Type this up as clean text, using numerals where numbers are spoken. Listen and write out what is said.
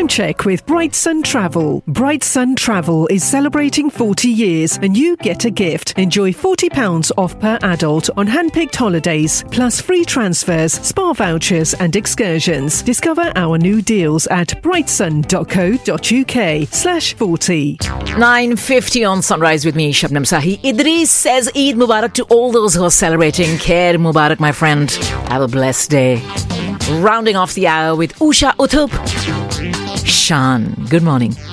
check with Bright Sun Travel. Bright Sun Travel is celebrating 40 years and you get a gift. Enjoy £40 off per adult on hand-picked holidays, plus free transfers, spa vouchers and excursions. Discover our new deals at brightsun.co.uk/40. 9:50 on Sunrise with me, Shabnam Sahi. Idris says Eid Mubarak to all those who are celebrating. Khair Mubarak, my friend. Have a blessed day. Rounding off the hour with Usha Uthup. Shan. Good morning.